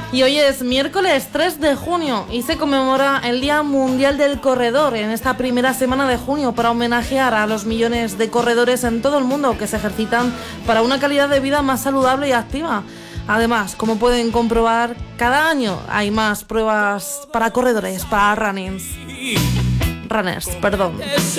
Y hoy es miércoles 3 de junio y se conmemora el Día Mundial del Corredor en esta primera semana de junio para homenajear a los millones de corredores en todo el mundo que se ejercitan para una calidad de vida más saludable y activa. Además, como pueden comprobar, cada año hay más pruebas para corredores, para runners.